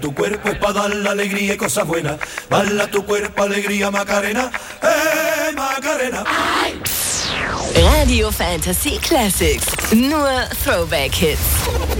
Tu cuerpo es para dar la alegría y cosas buenas. Bala tu cuerpo, alegría, Macarena. Macarena. Radio Fantasy Classics. Nur Throwback-Hits.